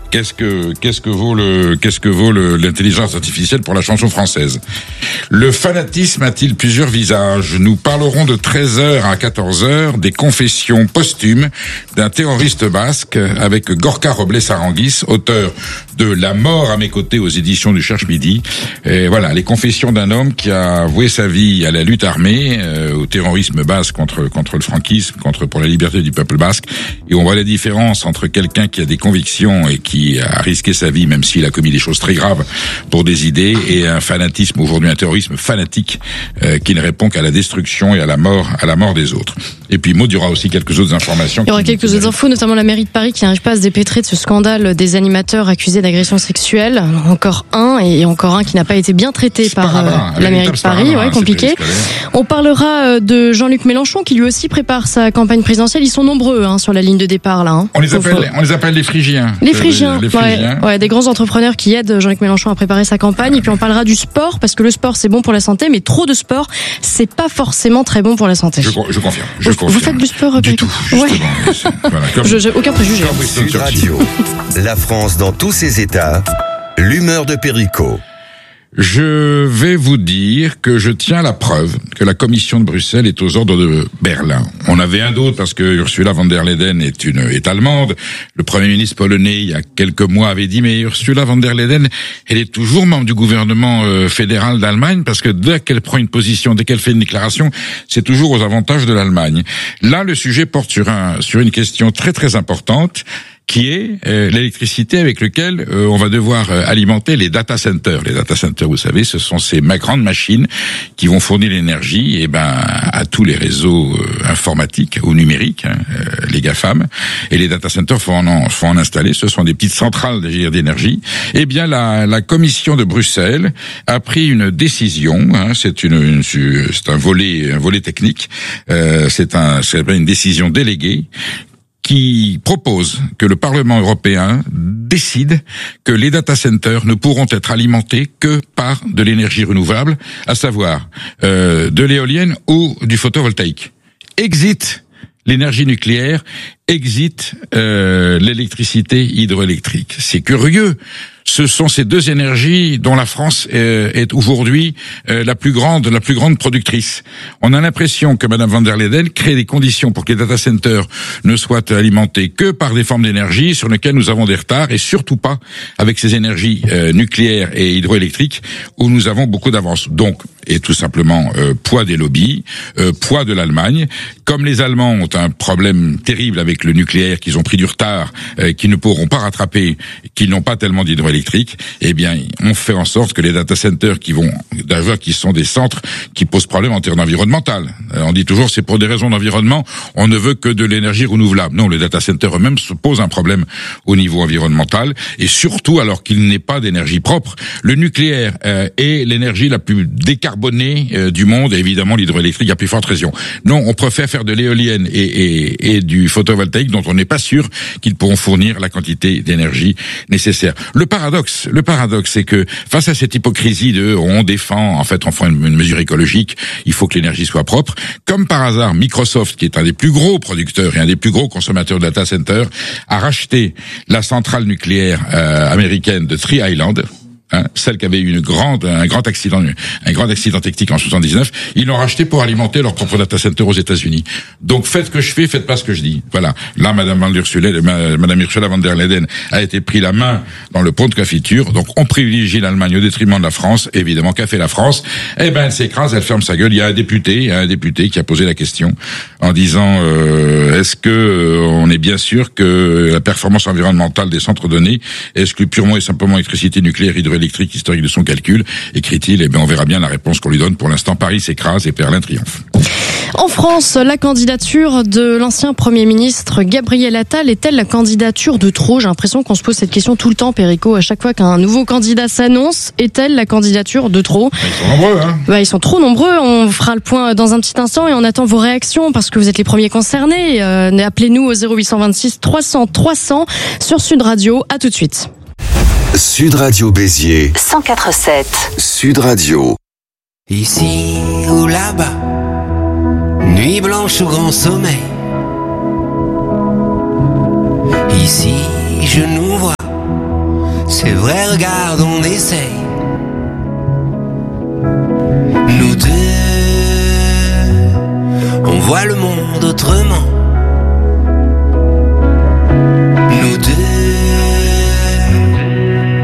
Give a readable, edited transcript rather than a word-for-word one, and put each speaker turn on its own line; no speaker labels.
Qu'est-ce que vaut l'intelligence artificielle pour la chanson française? Le fanatisme a-t-il plusieurs visages? Nous parlerons de 13h à 14h des confessions posthumes d'un terroriste basque avec Gorka Robles Aranguis, auteur de La mort à mes côtés aux éditions du Cherche Midi. Et voilà, les confessions d'un homme qui a voué sa vie à la lutte armée, au terrorisme basque contre le franquisme, pour la liberté du peuple basque. Et on voit la différence entre quelqu'un qui a des convictions et qui a risqué sa vie, même s'il a commis des choses très graves pour des idées, et un fanatisme, aujourd'hui un terrorisme fanatique, qui ne répond qu'à la destruction et à la mort des autres. Et puis Maud, il y aura aussi quelques autres informations.
Il y aura quelques autres infos, notamment la mairie de Paris qui n'arrive pas à se dépêtrer de ce scandale des animateurs accusés d'agression sexuelle. Encore un qui n'a pas été bien traité par la mairie de Paris, compliqué. On parlera de Jean-Luc Mélenchon qui lui aussi prépare sa campagne présidentielle. Ils sont nombreux sur la ligne de départ là.
On les appelle les Phrygiens.
Les Phrygiens. Des grands entrepreneurs qui aident Jean-Luc Mélenchon à préparer sa campagne. Et puis on parlera du sport parce que le sport c'est bon pour la santé, mais trop de sport c'est pas forcément très bon pour la santé.
Je confirme.
Vous faites du sport
du tout, justement. Voilà,
j'ai aucun préjugé.
Sud Radio, la France dans tous ses états, l'humeur de Perico.
Je vais vous dire que je tiens la preuve que la Commission de Bruxelles est aux ordres de Berlin. On avait un doute parce que Ursula von der Leyen est allemande. Le Premier ministre polonais, il y a quelques mois, avait dit mais Ursula von der Leyen, elle est toujours membre du gouvernement fédéral d'Allemagne parce que dès qu'elle prend une position, dès qu'elle fait une déclaration, c'est toujours aux avantages de l'Allemagne. Là, le sujet porte sur une question très très importante, qui est l'électricité avec laquelle on va devoir alimenter les data centers. Les data centers, vous savez, ce sont ces grandes machines qui vont fournir l'énergie à tous les réseaux informatiques ou numériques, les GAFAM. Et les data centers, faut en installer. Ce sont des petites centrales d'énergie. Eh bien, la Commission de Bruxelles a pris une décision. C'est un volet technique. C'est une décision déléguée qui propose que le Parlement européen décide que les data centers ne pourront être alimentés que par de l'énergie renouvelable, à savoir de l'éolienne ou du photovoltaïque. Exit l'énergie nucléaire, exit l'électricité hydroélectrique. C'est curieux. Ce sont ces deux énergies dont la France est aujourd'hui la plus grande productrice. On a l'impression que Madame von der Leyen crée des conditions pour que les data centers ne soient alimentés que par des formes d'énergie sur lesquelles nous avons des retards, et surtout pas avec ces énergies nucléaires et hydroélectriques où nous avons beaucoup d'avance. Donc, et tout simplement poids des lobbies, poids de l'Allemagne. Comme les Allemands ont un problème terrible avec le nucléaire, qu'ils ont pris du retard, qu'ils ne pourront pas rattraper, qu'ils n'ont pas tellement d'hydroélectrique, eh bien, on fait en sorte que les data centers qui sont des centres qui posent problème en termes environnemental. On dit toujours c'est pour des raisons d'environnement, on ne veut que de l'énergie renouvelable. Non, les data centers eux-mêmes se posent un problème au niveau environnemental, et surtout alors qu'il n'est pas d'énergie propre. Le nucléaire est l'énergie la plus décarbonée du monde, et évidemment l'hydroélectrique à plus forte raison. Non, on préfère faire de l'éolienne et du photovoltaïque dont on n'est pas sûr qu'ils pourront fournir la quantité d'énergie nécessaire. Le paradoxe, c'est que face à cette hypocrisie on défend, en fait, on fait une mesure écologique, il faut que l'énergie soit propre. Comme par hasard, Microsoft, qui est un des plus gros producteurs et un des plus gros consommateurs de data center, a racheté la centrale nucléaire américaine de Three Island. Celle qui avait eu un grand accident technique en 79, ils l'ont racheté pour alimenter leur propre data center aux États-Unis. Donc faites ce que je fais, faites pas ce que je dis. Voilà. Là, Madame Ursula von der Leyen a été pris la main dans le pot de confiture. Donc on privilégie l'Allemagne au détriment de la France. Évidemment, qu'a fait la France? Eh ben, elle s'écrase, elle ferme sa gueule. Il y a un député qui a posé la question en disant est-ce que on est bien sûr que la performance environnementale des centres donnés exclut purement et simplement l'électricité nucléaire hydroélectrique historique de son calcul, écrit-il. Eh bien, on verra bien la réponse qu'on lui donne. Pour l'instant, Paris s'écrase et Berlin triomphe.
En France, la candidature de l'ancien Premier ministre Gabriel Attal est-elle la candidature de trop? J'ai l'impression qu'on se pose cette question tout le temps, Perico. À chaque fois qu'un nouveau candidat s'annonce, est-elle la candidature de trop?
Ils sont nombreux,
ils sont trop nombreux. On fera le point dans un petit instant et on attend vos réactions parce que vous êtes les premiers concernés. Appelez-nous au 0826 300 300 sur Sud Radio. À tout de suite.
Sud Radio Béziers
104.7.
Sud Radio.
Ici ou là-bas, nuit blanche ou grand sommeil. Ici je nous vois C'est vrai, regarde, on essaye.